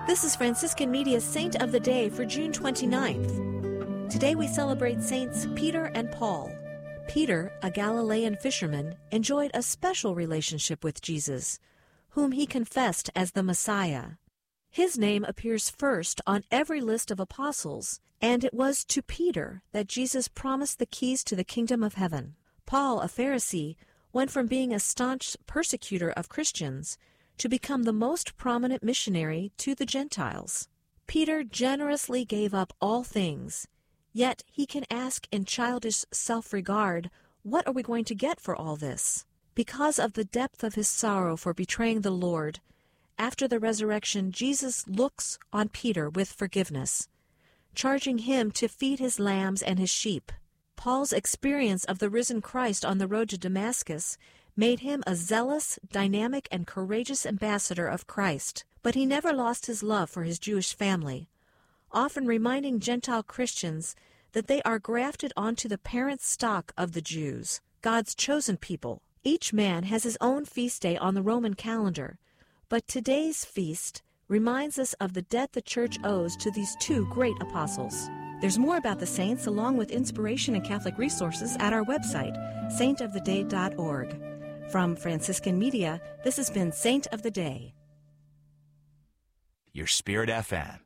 This is Franciscan Media's Saint of the Day for June 29th. Today we celebrate Saints Peter and Paul. Peter, a Galilean fisherman, enjoyed a special relationship with Jesus, whom he confessed as the Messiah. His name appears first on every list of apostles, and it was to Peter that Jesus promised the keys to the kingdom of heaven. Paul, a Pharisee, went from being a staunch persecutor of Christians to become the most prominent missionary to the Gentiles. Peter generously gave up all things, yet he can ask in childish self-regard, what are we going to get for all this? Because of the depth of his sorrow for betraying the Lord, after the resurrection, Jesus looks on Peter with forgiveness, charging him to feed his lambs and his sheep. Paul's experience of the risen Christ on the road to Damascus made him a zealous, dynamic, and courageous ambassador of Christ, but he never lost his love for his Jewish family, often reminding Gentile Christians that they are grafted onto the parent stock of the Jews, God's chosen people. Each man has his own feast day on the Roman calendar, but today's feast reminds us of the debt the Church owes to these two great apostles. There's more about the saints along with inspiration and Catholic resources at our website, saintoftheday.org. From Franciscan Media, this has been Saint of the Day. Your Spirit FM.